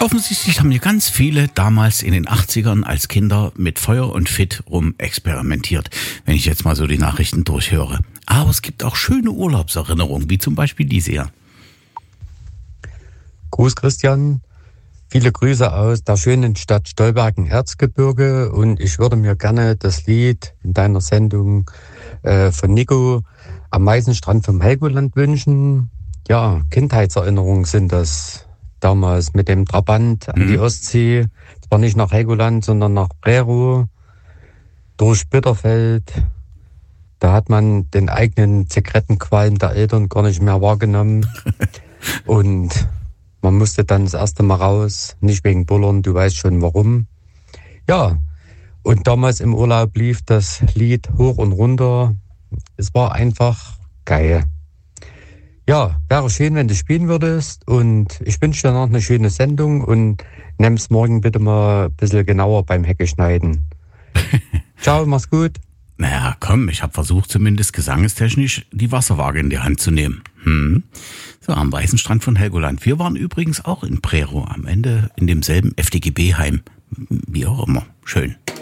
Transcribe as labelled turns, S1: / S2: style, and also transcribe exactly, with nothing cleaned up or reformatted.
S1: Offensichtlich haben hier ganz viele damals in den achtzigern als Kinder mit Feuer und Fit rum experimentiert, wenn ich jetzt mal so die Nachrichten durchhöre. Aber es gibt auch schöne Urlaubserinnerungen, wie zum Beispiel diese hier.
S2: Gruß Christian, viele Grüße aus der schönen Stadt Stolberg im Erzgebirge und ich würde mir gerne das Lied in deiner Sendung äh, von Nico am Meisenstrand vom Helgoland wünschen. Ja, Kindheitserinnerungen sind das. Damals mit dem Trabant an die Ostsee, zwar nicht nach Helgoland, sondern nach Prerow, durch Bitterfeld. Da hat man den eigenen Zigarettenqualm der Eltern gar nicht mehr wahrgenommen. Und man musste dann das erste Mal raus, nicht wegen Bullern, du weißt schon warum. Ja, und damals im Urlaub lief das Lied hoch und runter. Es war einfach geil. Ja, wäre schön, wenn du spielen würdest und ich wünsche dir noch eine schöne Sendung und nimm's morgen bitte mal ein bisschen genauer beim Hecke schneiden. Ciao, mach's gut.
S1: Naja, komm, ich habe versucht zumindest gesangestechnisch die Wasserwaage in die Hand zu nehmen. Hm. So, am weißen Strand von Helgoland. Wir waren übrigens auch in Prerow, am Ende in demselben F D G B-Heim. Wie auch immer. Schön.